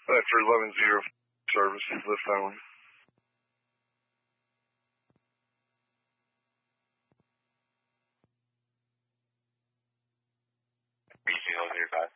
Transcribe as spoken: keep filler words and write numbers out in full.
After eleven zero service, lift only. B G zero zero five.